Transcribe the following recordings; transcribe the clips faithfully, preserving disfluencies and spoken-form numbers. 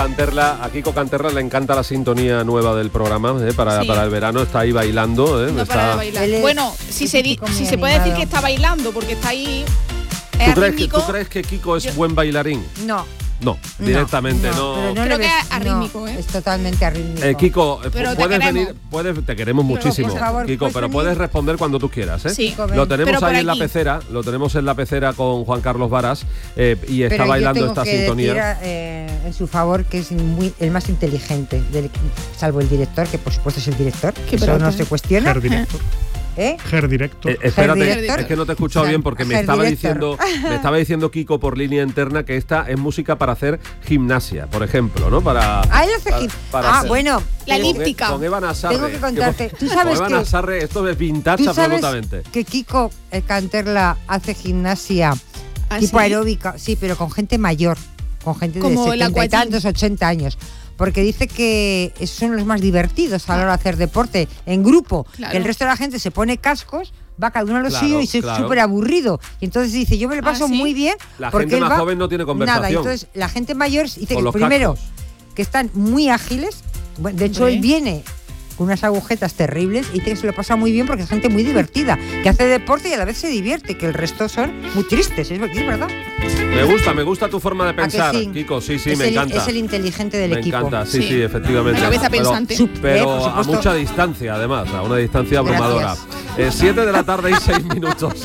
Canterla, a Kiko Canterla le encanta la sintonía nueva del programa, ¿eh? para, Sí. para el verano está ahí bailando. ¿eh? No está... para de bailar. Él es- Bueno, si se, di- muy si se puede decir animado. que está bailando, porque está ahí. ¿Tú Es crees, que, rítmico. ¿Tú crees que Kiko es Yo- buen bailarín? No. No, directamente no, no. pero no Creo le que ves- es arrítmico, no, ¿eh? Es totalmente arrítmico. Eh, Kiko, eh, Pero te puedes queremos. venir, puedes, te queremos Pero, muchísimo, por favor, Kiko, puedes pero venir. puedes responder cuando tú quieras, ¿eh? Sí. Ven. Lo tenemos Pero por ahí en la aquí. pecera, lo tenemos en la pecera con Juan Carlos Varas eh, y está Pero bailando yo tengo esta que sintonía. decir, eh, en su favor que es muy, el más inteligente, del, salvo el director, que por supuesto es el director, Qué eso no broma. se cuestiona. Ger directo. ¿Eh? Ger directo. Eh, espérate, Director. es que no te he escuchado Ger- bien porque me Ger estaba Director. diciendo, me estaba diciendo Kiko por línea interna que esta es música para hacer gimnasia, por ejemplo, ¿no? Para. Ah, él hace para- gim- para ah, hacer- bueno. La pero- elíptica. Con Eva Nazarre. Tengo que contarte, Que- tú sabes con Eva que- Nazarre, esto es vintage ¿Tú sabes absolutamente. que Kiko eh, Canterla hace gimnasia ¿Ah, tipo sí? aeróbica? Sí, pero con gente mayor, con gente de Como el setenta y aquagym. tantos, ochenta años. Porque dice que esos son los más divertidos a la hora de hacer deporte en grupo. Claro. Que el resto de la gente se pone cascos, va cada uno a lo Claro, suyo y es claro. súper aburrido. Y entonces dice, yo me lo paso ¿Ah, sí? muy bien. La porque gente él más va- joven no tiene conversación. Nada, entonces la gente mayor dice Con que los primero cascos. que están muy ágiles. Bueno, de hecho, Hombre. él viene con unas agujetas terribles y dice que se lo pasa muy bien porque es gente muy divertida, que hace deporte y a la vez se divierte, que el resto son muy tristes, es es verdad. Me gusta, me gusta tu forma de ¿A que pensar, sí? Kiko, sí, sí, es me el, encanta. Es el inteligente del me equipo. encanta, sí, sí, Sí. efectivamente. A la vez Pero- pensante. Su- Pero eh, por a supuesto. mucha distancia, además, a una distancia abrumadora. Gracias. Eh, siete de la tarde y seis minutos.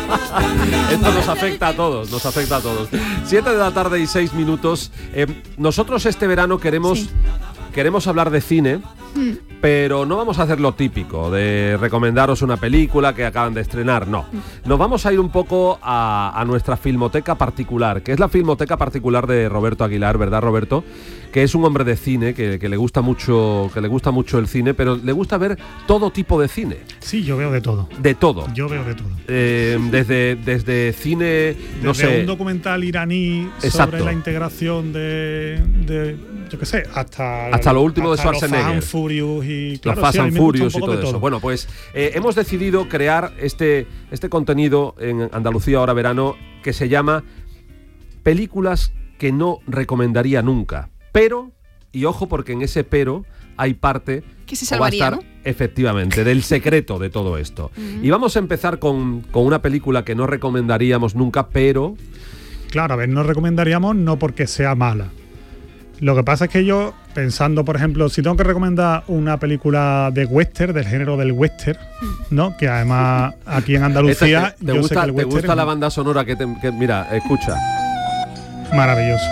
Esto nos afecta a todos, nos afecta a todos. Siete de la tarde y seis minutos. Eh, nosotros este verano queremos, Sí. queremos hablar de cine. Pero no vamos a hacer lo típico de recomendaros una película que acaban de estrenar, no. Nos vamos a ir un poco a, a nuestra filmoteca particular, que es la filmoteca particular de Roberto Aguilar, ¿verdad, Roberto? Que es un hombre de cine, que, que le gusta mucho, que le gusta mucho el cine, pero le gusta ver todo tipo de cine, Sí, yo veo de todo. de todo. Yo veo de todo. Eh, desde, desde cine, no Desde sé. un documental iraní Exacto. sobre la integración de, de yo qué sé, hasta Hasta lo último de hasta los Schwarzenegger. Fast and Furious y Los claro, Fast sí, a mí and me gusta un Furious y poco todo, de eso. Bueno, pues eh, hemos decidido crear este, este contenido en Andalucía Ahora Verano que se llama Películas que no recomendaría nunca. Pero, y ojo porque en ese pero hay parte Que se o va a salvaría, estar, ¿no? efectivamente, del secreto de todo esto. Y vamos a empezar con, con una película que no recomendaríamos nunca, pero... Claro, a ver, no recomendaríamos no porque sea mala. Lo que pasa es que yo, pensando, por ejemplo, si tengo que recomendar una película de western, del género del western, ¿no? Que además aquí en Andalucía Esta- ¿Te, yo sé gusta, que el te western gusta es la banda sonora que, te, que mira, escucha? maravilloso.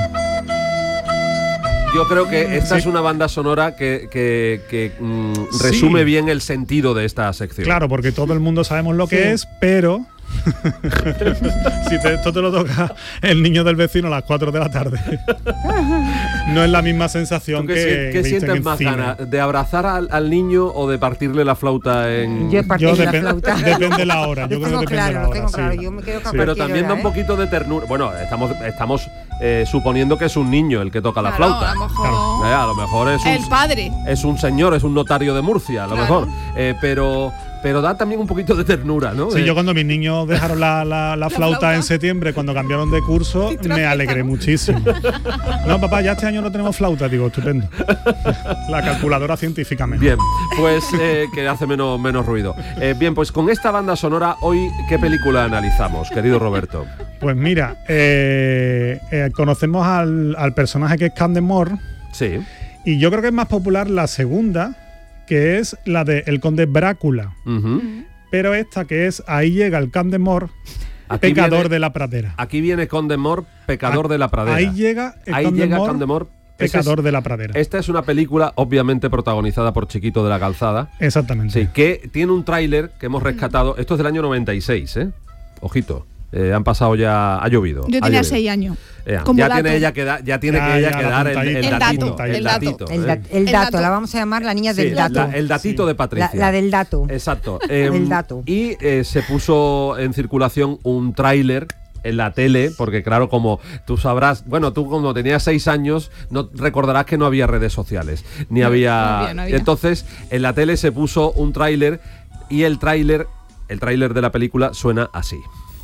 Yo creo que esta Sí. es una banda sonora que, que- que, mm, Sí. resume bien el sentido de esta sección. Claro, porque todo el mundo sabemos lo que Sí. es, pero si te- esto te lo toca el niño del vecino a las cuatro de la tarde, no es la misma sensación ¿Tú qué, que, si- qué viste sientes en más cine. ganas? ¿De abrazar al, al niño o de partirle la flauta en...? Yo he partido Yo la depen- flauta. depende de la hora, yo Lo creo que tengo depende de claro, la lo hora, tengo sí. claro, yo me quedo con Sí. Pero cualquier también da hora, un ¿eh? poquito de ternura. Bueno, estamos, estamos eh, suponiendo que es un niño el que toca la Claro, flauta. a lo mejor Eh, a lo mejor es un, el padre. es un señor, es un notario de Murcia, a lo Claro. mejor. Eh, pero, pero da también un poquito de ternura, ¿no? Sí, Eh, yo cuando mis niños dejaron la, la- la flauta, flauta. en septiembre, cuando cambiaron de curso, Sí, te lo me has alegré fijado. muchísimo. No, papá, ya este año no tenemos flauta. Digo, estupendo. La calculadora científica mejor. Bien, pues eh, que hace menos, menos ruido. Eh, bien, pues con esta banda sonora, hoy, ¿qué película analizamos, querido Roberto? Pues mira, eh, eh, conocemos al, al personaje que es Candemore, Sí. y yo creo que es más popular la segunda, que es la de El Conde Brácula. Ujú. Pero esta que es Ahí llega el Candemore, Aquí pecador viene- de la pradera. Aquí viene Condemor, pecador de la pradera. Ahí llega el Ahí llega Candemore, Condemor, ese pecador es- de la pradera. Esta es una película obviamente protagonizada por Chiquito de la Calzada. Exactamente. Sí, que tiene un tráiler que hemos rescatado. Esto es del año noventa y seis, ¿eh? Ojito. Eh, han pasado ya, ha llovido. Yo ha tenía llovido. seis años. Eh, Como ya dato. tiene ella que dar, ya tiene Ya, que ella ya, que la dar el, puntadita, el el datito, dato, el el dato. datito, El, eh. da- el El dato, dato. la vamos a llamar la niña Sí, del dato. la- el datito Sí. de Patricia. La, la del dato. Exacto. Em, El dato. Y eh, se puso en circulación un tráiler en la tele, porque claro, como tú sabrás, bueno, tú como tenías seis años, no recordarás que no había redes sociales, ni No, había... no había, no había. Entonces, en la tele se puso un tráiler y el tráiler, el tráiler de la película suena así. Soy el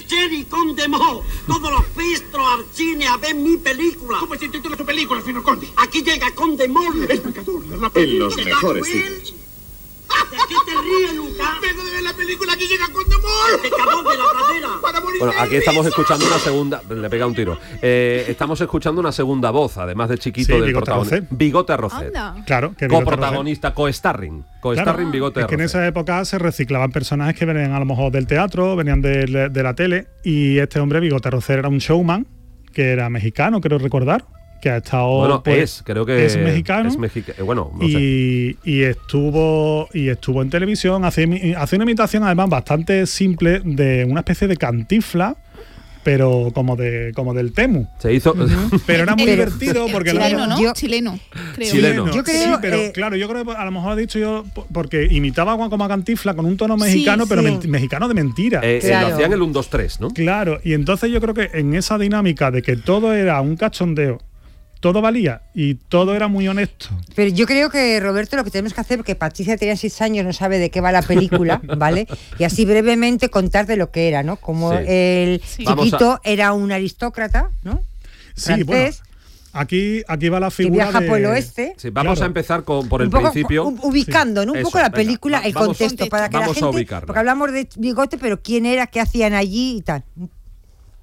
Cherry Conde Mo. Todos los pistros al cine a ver mi película. ¿Cómo se titula tu película, señor Conde? Aquí llega Conde Mol. El pecador de la En los ¿Te mejores da cuenta? cines. ¿De qué te ríes, Lucas? Vengo de ver la película, aquí llega Conde Mol. El pecador de la pradera. Para morir Bueno, de aquí estamos risa. escuchando una segunda. Le pega un tiro. Eh, estamos escuchando una segunda voz, además de Chiquito, Sí, del Bigote protagonista. Arrocet. Bigote Arrocet. Anda. Claro, que Bigote Coprotagonista, co-starring. Co-starring Claro, Bigote es que en Arrocet. esa época se reciclaban personajes que venían a lo mejor del teatro, venían de, de la tele, y este hombre, Bigote Arrocet, era un showman que era mexicano, creo recordar, que ha estado... Bueno, pues, es, creo que es mexicano. Es mexica- eh, bueno, no sé. y, y estuvo y estuvo en televisión, hace, imi- hace una imitación además bastante simple de una especie de Cantinflas, pero como de como del Temu. Se hizo. Pero era muy Pero- divertido porque Chileno, Claro, ¿no? yo- Chileno, creo. Chileno. Yo creo, sí, pero eh, claro, yo creo que a lo mejor ha dicho yo po- porque imitaba a como a Cantinflas con un tono mexicano, Sí, pero sí. men- mexicano de mentira. Eh, eh, Claro. lo hacían el uno, dos, tres, ¿no? Claro, y entonces yo creo que en esa dinámica de que todo era un cachondeo, todo valía y todo era muy honesto. Pero yo creo que, Roberto, lo que tenemos que hacer, porque Patricia tenía seis años, no sabe de qué va la película, ¿vale? Y así brevemente contar de lo que era, ¿no? Como Sí. el Sí. Vamos Chiquito era un aristócrata, ¿no? Sí, bueno, Francés, aquí, aquí va la que figura viaja de... por el oeste. Sí, vamos Claro. a empezar con, por el Un poco principio. u- ubicando, ¿no? Un Eso, poco la venga, película, va- el vamos- contexto, para que vamos a la gente, ubicarla. porque hablamos de Bigote, pero quién era, qué hacían allí y tal.